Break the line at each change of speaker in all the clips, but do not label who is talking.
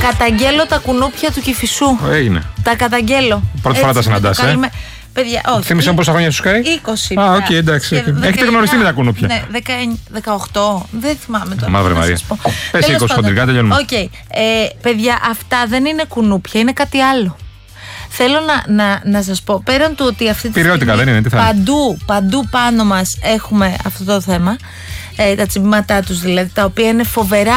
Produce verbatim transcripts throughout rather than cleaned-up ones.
Καταγγέλλω τα κουνούπια του Κηφισού.
Έγινε.
Τα καταγγέλλω.
Πρώτη φορά τα συναντάς, ε.
Καλυμε... Παιδιά, όχι.
Θύμισε μου πόσα χρόνια σου καεί.
είκοσι.
Α, οκ, okay, εντάξει. Έχετε δεκαεννιά... γνωριστεί με τα κουνούπια.
Ναι, δεκαοκτώ. Δεν θυμάμαι τώρα.
Μαύρη Μαρία. Πες είκοσι χοντρικά, τελειώνουμε.
Οκ. Okay. Ε, παιδιά, αυτά δεν είναι κουνούπια, είναι κάτι άλλο. Θέλω να, να, να σας πω, πέραν του ότι αυτή τη
Πυριώτικα,
στιγμή
δεν είναι, τι θα
παντού, παντού πάνω μας έχουμε αυτό το θέμα, ε, τα τσιμπήματά τους δηλαδή, τα οποία είναι φοβερά,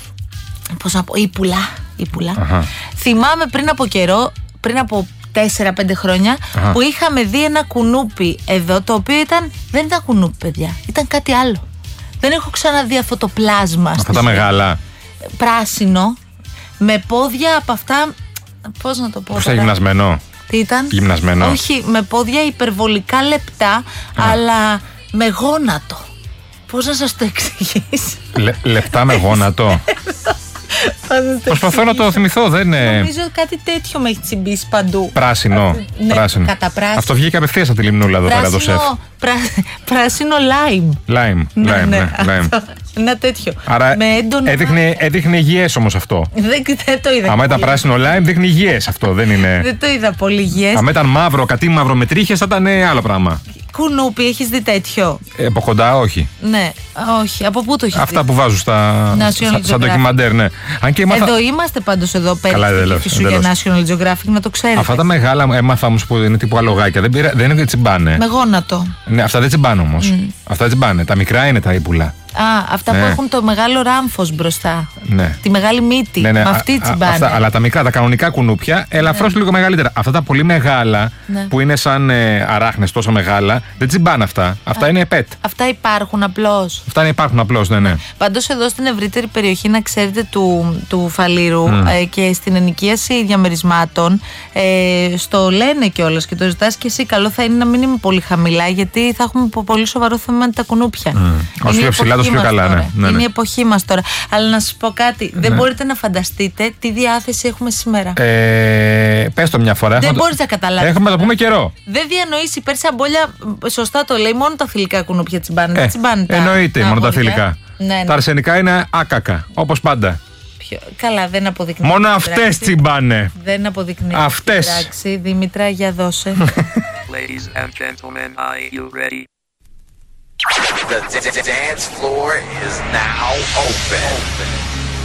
πώς να πω, ύπουλα, ύπουλα. Θυμάμαι πριν από καιρό, πριν από τέσσερα πέντε χρόνια, Αχα. που είχαμε δει ένα κουνούπι εδώ, το οποίο ήταν, δεν ήταν κουνούπι, παιδιά, ήταν κάτι άλλο. Δεν έχω ξαναδεί αυτό το πλάσμα.
Αυτά τα μεγάλα.
Πράσινο, με πόδια από αυτά. Πώς να το πω.
Πώς ήταν γυμνασμένο.
Τι ήταν?
Γυμνασμένο.
Όχι, με πόδια υπερβολικά λεπτά, Α. αλλά με γόνατο. Πώς να σας το εξηγήσω.
Λε, λεπτά με γόνατο. Προσπαθώ να το θυμηθώ, δεν είναι.
Νομίζω κάτι τέτοιο με έχει τσιμπήσει παντού.
Πράσινο.
Ναι,
πράσινο.
Κατά πράσινο.
Αυτό βγήκε απευθείας από τη λιμνούλα εδώ πέρα το σεφ.
Πρά, πράσινο lime.
Lime.
Ναι,
lime,
ναι,
ναι, lime.
Αυτό, ένα τέτοιο.
Άρα
με έντονο...
έδειχνε, έδειχνε υγιές όμως αυτό.
Δεν, δεν το είδα.
Άμα ήταν πράσινο lime, δείχνει υγιές αυτό. Δεν είναι.
Δεν το είδα πολύ υγιές.
Άμα ήταν μαύρο, κατή μαύρο με τρίχες, θα ήταν άλλο πράγμα.
Κουνούπι, έχεις δει τέτοιο?
Ε, από κοντά, όχι.
Ναι, όχι. Από πού το έχεις
Αυτά
δει?
που βάζουν στα, στα, στα ντοκιμαντέρ, ναι. Αν και έμαθα...
Εδώ είμαστε πάντως εδώ πέρα στη Κηφισού για National Geographic, να το ξέρετε.
Αυτά τα μεγάλα έμαθα όμως που είναι τύπου αλογάκια. Δεν, πήρα, δεν είναι τσιμπάνε.
Με γόνατο.
Ναι, αυτά δεν τσιμπάνε όμως. Mm. Αυτά δεν τσιμπάνε. Τα μικρά είναι τα ύπουλα.
Α, αυτά ναι. που έχουν το μεγάλο ράμφος μπροστά.
Ναι.
Τη μεγάλη μύτη. Ναι, ναι. Με αυτή τσιμπάνε.
Αυτά, αλλά τα μικρά, τα κανονικά κουνούπια, ελαφρώς ναι. λίγο μεγαλύτερα. Αυτά τα πολύ μεγάλα ναι. που είναι σαν ε, αράχνες τόσο μεγάλα, δεν τσιμπάνε αυτά. Αυτά Α, είναι πετ.
Αυτά υπάρχουν απλώς.
Αυτά υπάρχουν απλώς, ναι, ναι.
Πάντως εδώ στην ευρύτερη περιοχή, να ξέρετε, του, του Φαλήρου mm. ε, και στην ενοικίαση διαμερισμάτων, ε, στο λένε κιόλας και το ζητάς και εσύ, καλό θα είναι να μην είμαι πολύ χαμηλά, γιατί θα έχουμε πολύ σοβαρό θέμα με τα κουνούπια.
Mm. Όσο πιο ψηλά, τόσο πιο καλά. Ναι, ναι, ναι.
Είναι η εποχή μας τώρα. Αλλά να σας πω κάτι, ναι. δεν μπορείτε να φανταστείτε τι διάθεση έχουμε σήμερα.
Ε, πες το μια φορά.
Δεν μπορείς να καταλάβεις.
Έχουμε να το πούμε καιρό.
Δεν διανοείς, η Πέρσα Μπόλια, σωστά το λέει, μόνο τα θηλυκά κουνούπια τσιμπάνε.
Ε,
τσιμπάνε τα,
εννοείται,
τα
μόνο
αγόρια.
Τα θηλυκά.
Ναι, ναι.
Τα αρσενικά είναι άκακα, όπως πάντα.
Ποιο... Καλά, δεν αποδεικνύει.
Μόνο αυτές τσιμπάνε.
Δεν αποδεικνύει.
Αυτές.
Εντάξει, Δήμητρα, για δώσε.
Ladies and gentlemen, are you ready? The dance floor is now open.